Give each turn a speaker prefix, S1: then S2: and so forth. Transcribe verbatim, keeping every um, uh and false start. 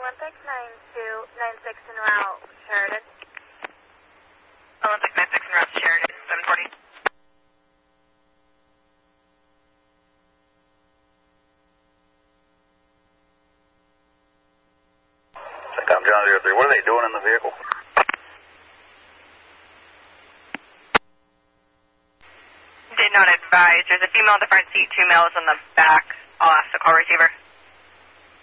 S1: Olympic nine two nine six en route, Sheridan.
S2: Olympic nine six en route, Sheridan, seven forty.
S3: I'm John zero three. What are they doing in the vehicle?
S2: Did not advise. There's a female in the front seat, two males in the back. I'll ask the call receiver.